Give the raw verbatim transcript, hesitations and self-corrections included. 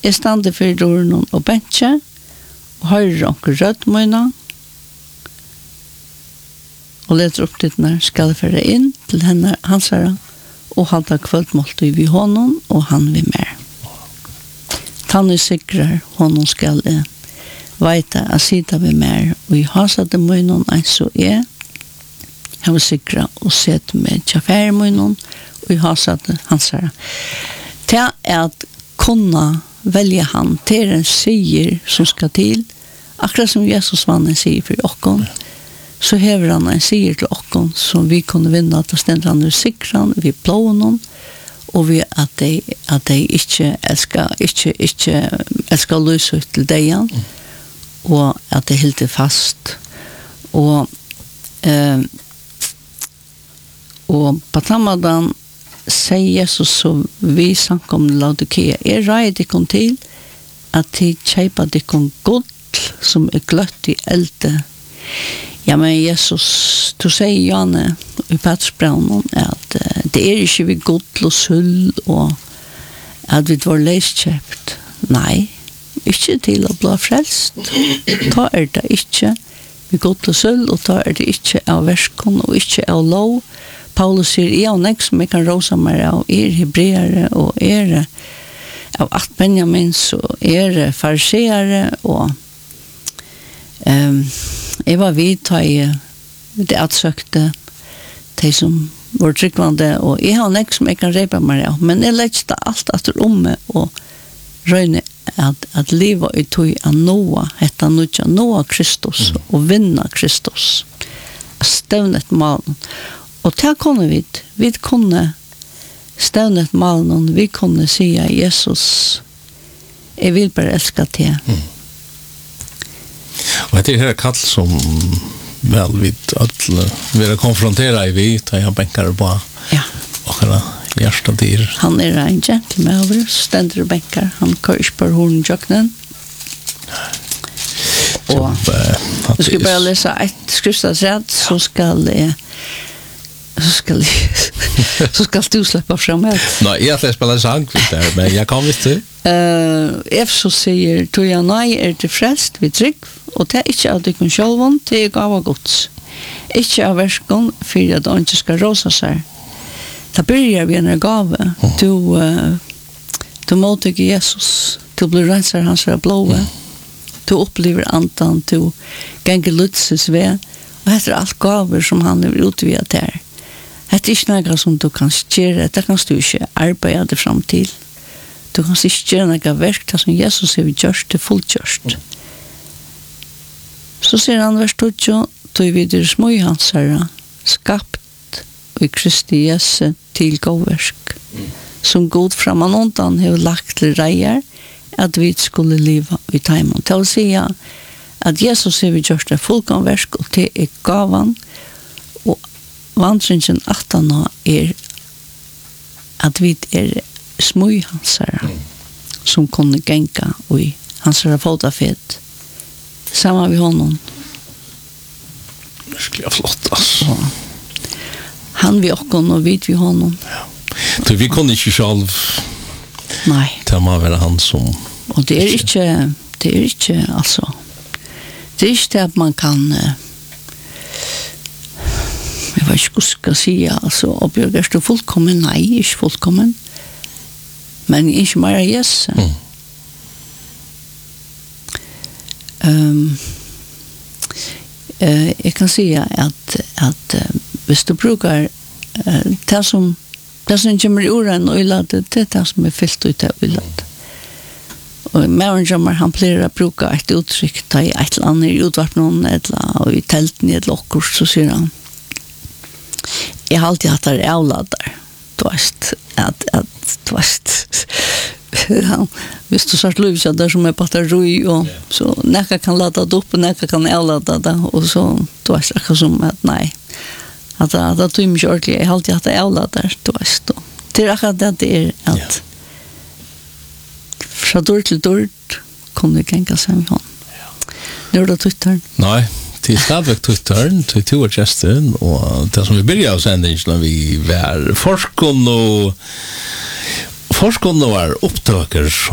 Jeg stande for døren og bensje, og høyre onker rødmøyna, og leter opp ditt når skal føre inn til henne, hans herre, og halta kvöldmåltid vi honom, og han vi mer. Tanne sikrar honom skal jeg veita a sida vi mer, og i hasade møynon ein så er, jeg vil sikra og sett med tjafære møynon, og i hasade hans herre. Det er at kunna velja han til en sier som skal til, akkurat som Jesus vann en sier for okkon, så hever han en sier til okkon som vi kunne vinne at det stender han ur sikran, vi blåen hon, og vi at de, at de ikke elsker, ikke, ikke elsker løse ut til deg, mm. og at de hilder fast. Og, eh, og på tammadan sier Jesus så vi sankom Laodikea, jeg reier dikon til at de kjeipa dikon gull som er gløtt i elde. Ja, men Jesus, du sier Janne i Petersbraunen at uh, det er ikke vi gull og sølv og at vi var leiskjøpt. Nei, ikke til å bli frelst. Da er det ikke vi gull og sølv, og da er det ikke av verskon og ikke av lov. Paulus sier, jeg og nek som jeg kan råse meg av er hebreere og er av at Benjamins og er fariseere og um, jeg var vidt da jeg det atsøkte de som var tryggvande og jeg har nek som jeg kan reipa meg av men jeg lette alt etter om meg og røyne at, at livet i tog av Noa hette Noa, Noa Kristus mm. og vinna Kristus stevnet malen og til kunne vi vi kunne stevnet malen vi kunne si Jesus jeg vil bare elske til mm. Og det er her kall som vel vid alle vil konfrontera i vi, ta jeg benkar på ja. og henne hjertadyr. Han er en gentleman, stender benkar, han kører ikke på horn jøknen. Og jeg skal bare lese et skriftstadsrett, så skal jeg så skal jeg så skal du slippe frem her. Nei, jeg har spela sang, men jeg kan visst det. Uh, Efsos sier, tog jeg nei er til frelst, vi trygg, og det er ikke av dykken sjølvån, det er gav av gods. Ikke av verskon, for at han ikke skal råse seg. Da begynner vi en gave. Du, uh, du måtte Jesus, du blir renser hans blåve, du opplever antan, du ganger lutses ved, og dette er alt gaver som han er utvidet til. Dette er ikke noe som du kan skjere, det kan du ikke arbeide det frem til. Du kan ikke gjøre noe verk det som Jesus har gjort til fullgjørst. Så sier han vers to, tog vi deres små i hans herre, skapt i Kristi Jesu til gåverk, som god framan undan har lagt til reier, at vi skulle leve i teimen. Til å si at Jesus har gjort det fullkomverk, og til er gavan, og vandringen attan er at vi er små i hans herre, som kunne genka og i hans herre fotafet. Samma vi honom. Virkelig flott, altså. Han vi okkon og vid vi honom. Ja. Så vi kunne ikke selv Nei. Det må være han som og det er ikke det er ikke, altså det er ikke det at man kan uh, jeg vet ikke hva jeg skal si altså, oppgjør er det fullkommen? Nei, ikke fullkommen men ikke mer yes mm. um, uh, jeg kan si at, at uh, hvis du bruker uh, det som det som kommer i ordet og det er det som er fyllt ut av ulat. Og Maren Jammer han pleier å bruke et uttrykk da i et eller annet i utvart noen og i telten i et lokkurs så sier han jeg har alltid hatt det avlader du veist at, at du veist han, hvis du sagt lov så der som er batteri og så nekka kan lade det opp og nekka kan avlade det og så du veist akkurat som at nei at det tog mig ordentlig jeg har alltid hatt det avlader du veist det er akkurat det det er at fra dør til dør kunne vi genka seg med hånd. Nå er det Twitteren? Nei, det er stadigvæk Twitteren, til to av gjesten, og det som vi begynner å sende inn når vi var forskånd og forskånd og var opptøker